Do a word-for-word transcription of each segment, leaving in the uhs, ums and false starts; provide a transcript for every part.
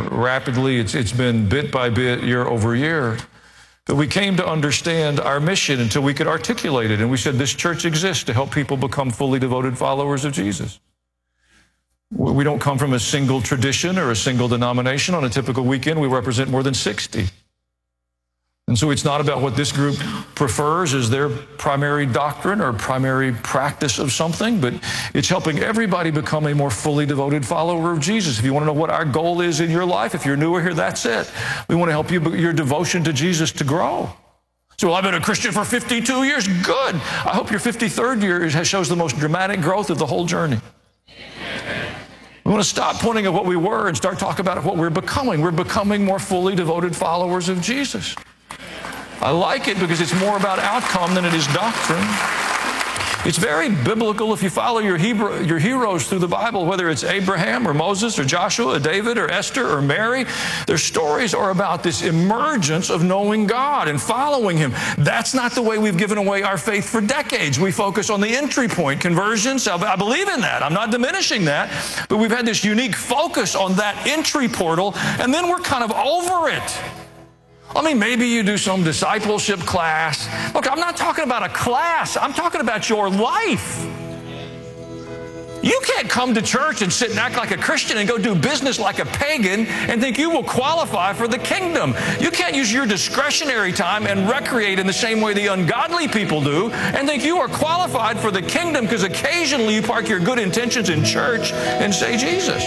rapidly. It's, it's been bit by bit, year over year. But we came to understand our mission until we could articulate it. And we said, this church exists to help people become fully devoted followers of Jesus. We don't come from a single tradition or a single denomination. On a typical weekend, we represent more than sixty. And so it's not about what this group prefers as their primary doctrine or primary practice of something, but it's helping everybody become a more fully devoted follower of Jesus. If you want to know what our goal is in your life, if you're newer here, that's it. We want to help you, your devotion to Jesus to grow. So, well, I've been a Christian for fifty-two years. Good. I hope your fifty-third year shows the most dramatic growth of the whole journey. We want to stop pointing at what we were and start talking about what we're becoming. We're becoming more fully devoted followers of Jesus. I like it because it's more about outcome than it is doctrine. It's very biblical if you follow your, Hebrew, your heroes through the Bible, whether it's Abraham or Moses or Joshua or David or Esther or Mary. Their stories are about this emergence of knowing God and following Him. That's not the way we've given away our faith for decades. We focus on the entry point, conversion. I believe in that. I'm not diminishing that. But we've had this unique focus on that entry portal, and then we're kind of over it. I mean, maybe you do some discipleship class. Look, I'm not talking about a class. I'm talking about your life. You can't come to church and sit and act like a Christian and go do business like a pagan and think you will qualify for the kingdom. You can't use your discretionary time and recreate in the same way the ungodly people do and think you are qualified for the kingdom because occasionally you park your good intentions in church and say Jesus.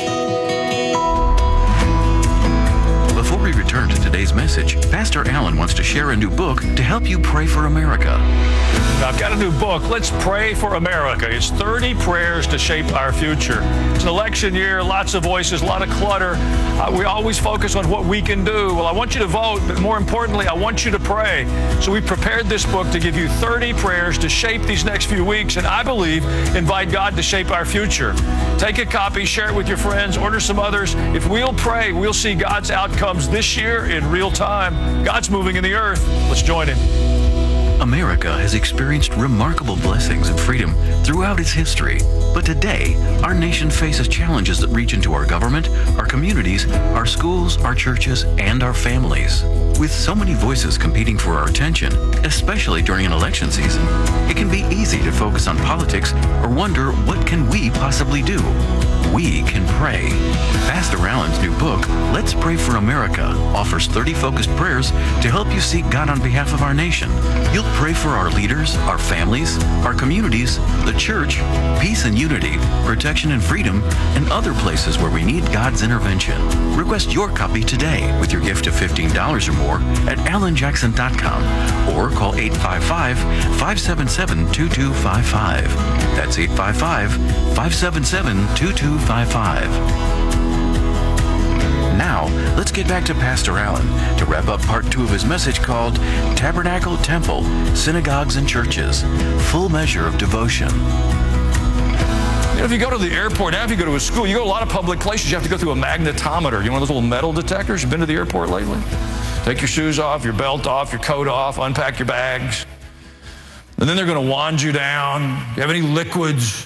Before we return to today's message, Pastor Allen wants to share a new book to help you pray for America. I've got a new book, Let's Pray for America. It's thirty prayers to shape our future. It's an election year, lots of voices, a lot of clutter. Uh, we always focus on what we can do. Well, I want you to vote, but more importantly, I want you to pray. So we prepared this book to give you thirty prayers to shape these next few weeks, and I believe invite God to shape our future. Take a copy, share it with your friends, order some others. If we'll pray, we'll see God's outcomes this year in real time. God's moving in the earth. Let's join Him. America has experienced remarkable blessings and freedom throughout its history. But today, our nation faces challenges that reach into our government, our communities, our schools, our churches, and our families. With so many voices competing for our attention, especially during an election season, it can be easy to focus on politics or wonder, what can we possibly do? We can pray. Pastor Allen's new book, Let's Pray for America, offers thirty focused prayers to help you seek God on behalf of our nation. You'll pray for our leaders, our families, our communities, the church, peace and unity, protection and freedom, and other places where we need God's intervention. Request your copy today with your gift of fifteen dollars or more at alan jackson dot com or call eight five five, five seven seven, two two five five. That's eight five five, five seven seven, two two five five. Now, let's get back to Pastor Allen to wrap up part two of his message called Tabernacle, Temple, Synagogues, and Churches, Full Measure of Devotion. You know, if you go to the airport, now if you go to a school, you go to a lot of public places, you have to go through a magnetometer. You know those little metal detectors? You've been to the airport lately? Take your shoes off, your belt off, your coat off, unpack your bags. And then they're going to wand you down. Do you have any liquids?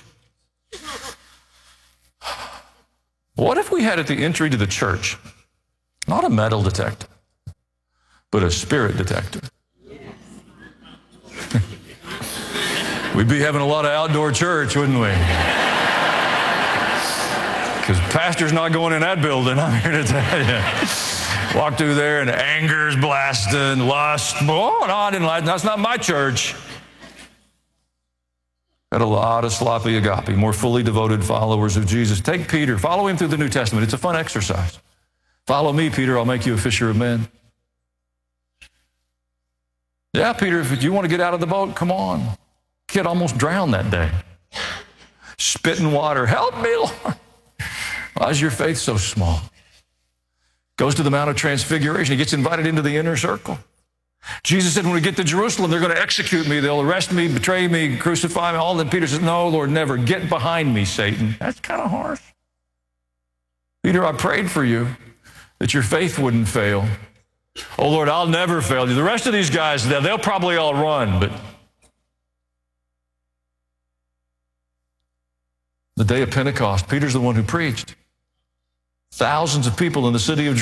What if we had at the entry to the church, not a metal detector, but a spirit detector? We'd be having a lot of outdoor church, wouldn't we? Because pastor's not going in that building, I'm here to tell you. Walk through there and anger's blasting, lust. Oh, no, I didn't like that. That's not my church. Got a lot of sloppy agape, more fully devoted followers of Jesus. Take Peter, follow him through the New Testament. It's a fun exercise. Follow me, Peter, I'll make you a fisher of men. Yeah, Peter, if you want to get out of the boat, come on. Kid almost drowned that day. Spit in water, help me, Lord. Why is your faith so small? Goes to the Mount of Transfiguration. He gets invited into the inner circle. Jesus said, when we get to Jerusalem, they're going to execute me. They'll arrest me, betray me, crucify me, all. Then Peter says, no, Lord, never. Get behind me, Satan. That's kind of harsh. Peter, I prayed for you that your faith wouldn't fail. Oh, Lord, I'll never fail you. The rest of these guys, they'll probably all run, but the day of Pentecost, Peter's the one who preached. Thousands of people in the city of